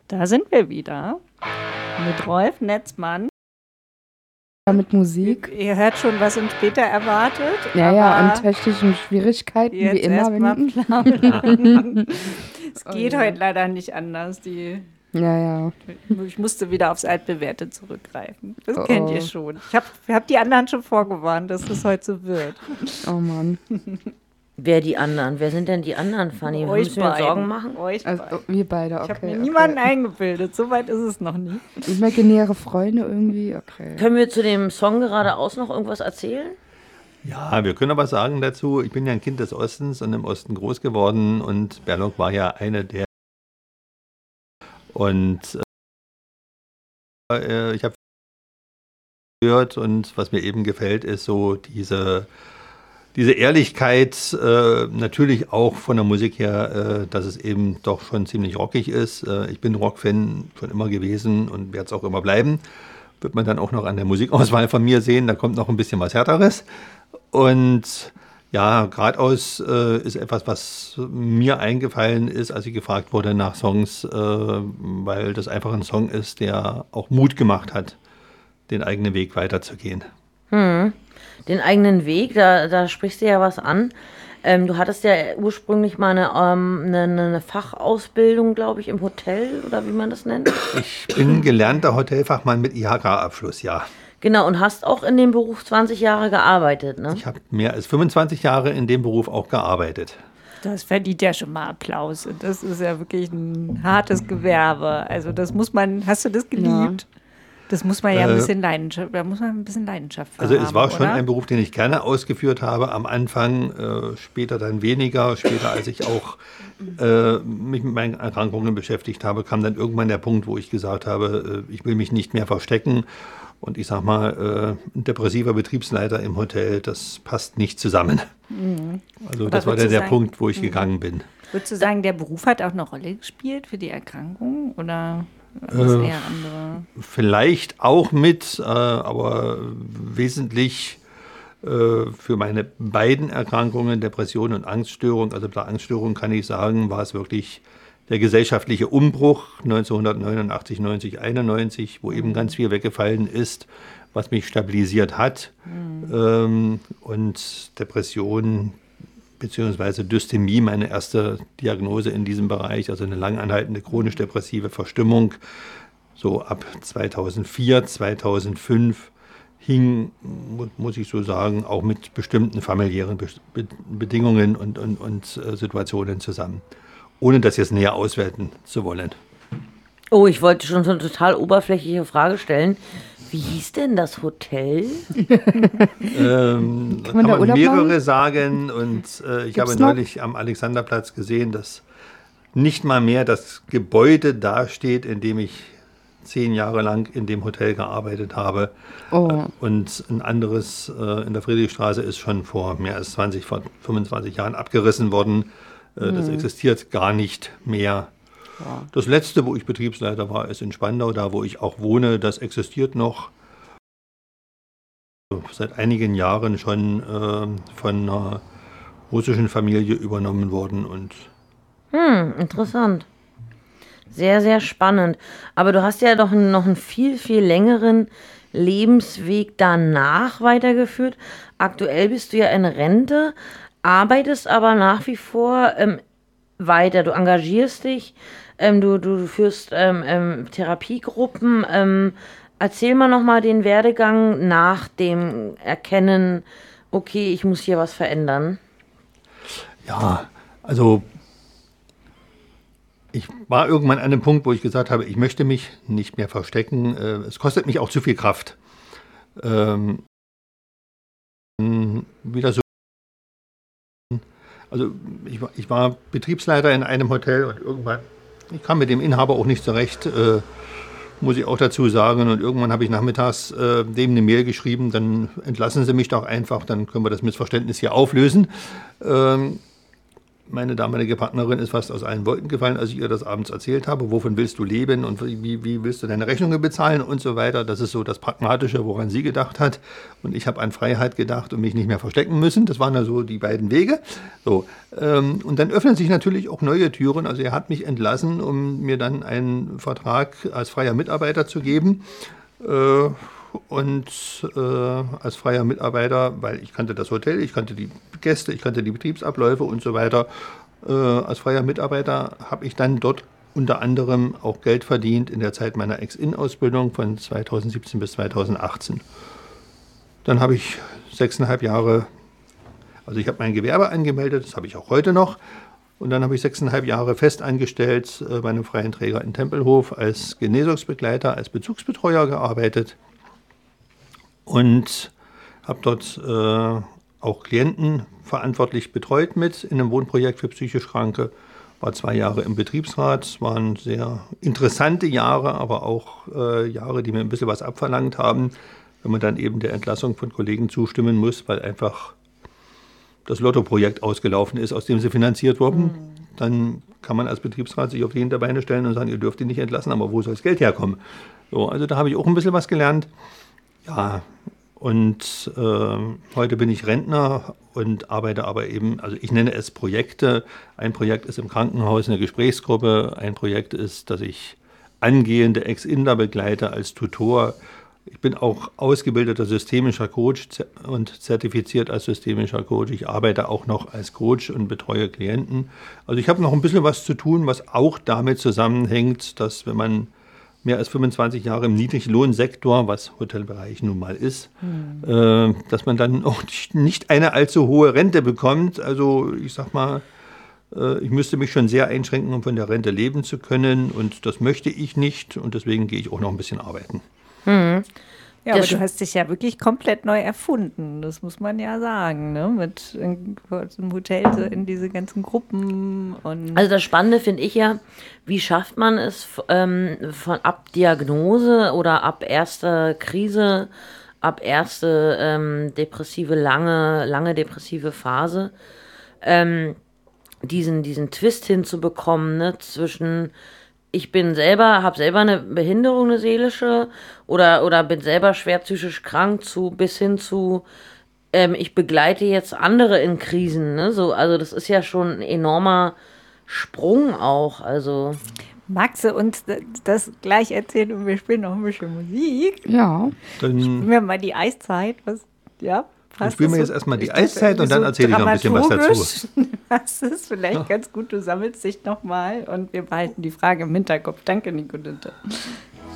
Da sind wir wieder mit Rolf Netzmann. Mit Musik. Ihr hört schon, was uns später erwartet. Ja, und technischen Schwierigkeiten, wie immer. Es geht heute leider nicht anders. Ja. Ich musste wieder aufs Altbewährte zurückgreifen. Das kennt ihr schon. Ich hab die anderen schon vorgewarnt, dass es heute so wird. Oh Mann. Wer die anderen? Wer sind denn die anderen, Fanny? Euch Müssen wir uns Sorgen machen? Also, wir beide, okay. Ich habe mir niemanden eingebildet. So weit ist es noch nie. Imaginäre Freunde irgendwie, okay. Können wir zu dem Song geradeaus noch irgendwas erzählen? Ja, wir können aber sagen dazu, ich bin ja ein Kind des Ostens und im Osten groß geworden und Berlok war ja eine der. Und ich habe gehört und was mir eben gefällt, ist so diese Ehrlichkeit, natürlich auch von der Musik her, dass es eben doch schon ziemlich rockig ist. Ich bin Rockfan schon immer gewesen und werde es auch immer bleiben. Wird man dann auch noch an der Musikauswahl von mir sehen, da kommt noch ein bisschen was Härteres. Und ja, geradeaus ist etwas, was mir eingefallen ist, als ich gefragt wurde nach Songs, weil das einfach ein Song ist, der auch Mut gemacht hat, den eigenen Weg weiterzugehen. Den eigenen Weg, da sprichst du ja was an. Du hattest ja ursprünglich mal eine Fachausbildung, glaube ich, im Hotel oder wie man das nennt. Ich bin gelernter Hotelfachmann mit IHK-Abschluss, ja. Genau, und hast auch in dem Beruf 20 Jahre gearbeitet, ne? Ich habe mehr als 25 Jahre in dem Beruf auch gearbeitet. Das verdient ja schon mal Applaus. Und das ist ja wirklich ein hartes Gewerbe. Also das muss man, hast du das geliebt? Ja. Das muss man ja ein bisschen Leidenschaft, da muss man ein bisschen Leidenschaft für haben. Also es war schon oder? Ein Beruf, den ich gerne ausgeführt habe. Am Anfang, später dann weniger. Später, als ich auch mich mit meinen Erkrankungen beschäftigt habe, kam dann irgendwann der Punkt, wo ich gesagt habe, ich will mich nicht mehr verstecken. Und ich sag mal, ein depressiver Betriebsleiter im Hotel, das passt nicht zusammen. Also das war der Punkt, wo ich gegangen bin. Würdest du sagen, der Beruf hat auch eine Rolle gespielt für die Erkrankung oder ist eher andere? Vielleicht auch mit, aber wesentlich für meine beiden Erkrankungen, Depression und Angststörung. Also bei Angststörung kann ich sagen, war es wirklich der gesellschaftliche Umbruch 1989, 90, 91, wo eben ganz viel weggefallen ist, was mich stabilisiert hat. Und Depression bzw. Dysthymie, meine erste Diagnose in diesem Bereich, also eine langanhaltende chronisch-depressive Verstimmung, so ab 2004, 2005 hing, muss ich so sagen, auch mit bestimmten familiären Bedingungen und Situationen zusammen. Ohne das jetzt näher auswerten zu wollen. Oh, ich wollte schon so eine total oberflächliche Frage stellen. Wie hieß denn das Hotel? Kann man mehrere sagen. Und ich habe neulich am Alexanderplatz gesehen, dass nicht mal mehr das Gebäude dasteht, in dem ich 10 Jahre lang in dem Hotel gearbeitet habe. Und ein anderes in der Friedrichstraße ist schon vor mehr als 25 Jahren abgerissen worden. Das existiert gar nicht mehr. Ja. Das letzte, wo ich Betriebsleiter war, ist in Spandau, da wo ich auch wohne. Das existiert noch. Seit einigen Jahren schon von einer russischen Familie übernommen worden. Und interessant. Sehr, sehr spannend. Aber du hast ja doch noch einen viel, viel längeren Lebensweg danach weitergeführt. Aktuell bist du ja in Rente, arbeitest aber nach wie vor weiter. Du engagierst dich, du führst Therapiegruppen. Erzähl mal nochmal den Werdegang nach dem Erkennen, okay, ich muss hier was verändern. Ja, also ich war irgendwann an einem Punkt, wo ich gesagt habe, ich möchte mich nicht mehr verstecken. Es kostet mich auch zu viel Kraft. Wieder so. Also ich war Betriebsleiter in einem Hotel und irgendwann, ich kam mit dem Inhaber auch nicht zurecht, muss ich auch dazu sagen. Und irgendwann habe ich nachmittags dem eine Mail geschrieben, dann entlassen Sie mich doch einfach, dann können wir das Missverständnis hier auflösen. meine damalige Partnerin ist fast aus allen Wolken gefallen, als ich ihr das abends erzählt habe. Wovon willst du leben und wie willst du deine Rechnungen bezahlen und so weiter. Das ist so das Pragmatische, woran sie gedacht hat. Und ich habe an Freiheit gedacht und mich nicht mehr verstecken müssen. Das waren ja so die beiden Wege. So, und dann öffnen sich natürlich auch neue Türen. Also er hat mich entlassen, um mir dann einen Vertrag als freier Mitarbeiter zu geben. Und als freier Mitarbeiter, weil ich kannte das Hotel, ich kannte die Gäste, ich kannte die Betriebsabläufe und so weiter. Als freier Mitarbeiter habe ich dann dort unter anderem auch Geld verdient in der Zeit meiner Ex-In-Ausbildung von 2017 bis 2018. Dann habe ich 6,5 Jahre, also ich habe mein Gewerbe angemeldet, das habe ich auch heute noch. Und dann habe ich 6,5 Jahre fest angestellt bei einem freien Träger in Tempelhof als Genesungsbegleiter, als Bezugsbetreuer gearbeitet. Und habe dort auch Klienten verantwortlich betreut mit in einem Wohnprojekt für psychisch Kranke. War 2 Jahre im Betriebsrat. Es waren sehr interessante Jahre, aber auch Jahre, die mir ein bisschen was abverlangt haben, wenn man dann eben der Entlassung von Kollegen zustimmen muss, weil einfach das Lotto-Projekt ausgelaufen ist, aus dem sie finanziert wurden. Dann kann man als Betriebsrat sich auf die Hinterbeine stellen und sagen, ihr dürft ihn nicht entlassen, aber wo soll das Geld herkommen? So, also da habe ich auch ein bisschen was gelernt. Ja, und heute bin ich Rentner und arbeite aber eben, also ich nenne es Projekte. Ein Projekt ist im Krankenhaus eine Gesprächsgruppe. Ein Projekt ist, dass ich angehende Ex-Inder begleite als Tutor. Ich bin auch ausgebildeter systemischer Coach und zertifiziert als systemischer Coach. Ich arbeite auch noch als Coach und betreue Klienten. Also ich habe noch ein bisschen was zu tun, was auch damit zusammenhängt, dass wenn man mehr als 25 Jahre im Niedriglohnsektor, was Hotelbereich nun mal ist, dass man dann auch nicht eine allzu hohe Rente bekommt. Also ich sag mal, ich müsste mich schon sehr einschränken, um von der Rente leben zu können. Und das möchte ich nicht. Und deswegen gehe ich auch noch ein bisschen arbeiten. Ja, aber du hast dich ja wirklich komplett neu erfunden, das muss man ja sagen, ne? Mit im Hotel so in diese ganzen Gruppen und. Also das Spannende finde ich ja, wie schafft man es von ab Diagnose oder ab erster Krise, ab erste depressive, lange depressive Phase, diesen Twist hinzubekommen, ne, zwischen ich habe selber eine Behinderung, eine seelische, oder bin selber schwer psychisch krank bis hin zu, ich begleite jetzt andere in Krisen, ne? So, also das ist ja schon ein enormer Sprung auch, also. Magst du uns das gleich erzählen und wir spielen noch ein bisschen Musik? Ja. Dann spielen wir mal die Eiszeit, Dann spielen wir jetzt erstmal die Eiszeit und dann erzähle ich noch ein bisschen was dazu. Das ist vielleicht ganz gut, du sammelst dich nochmal und wir behalten die Frage im Hinterkopf. Danke, Nicolette.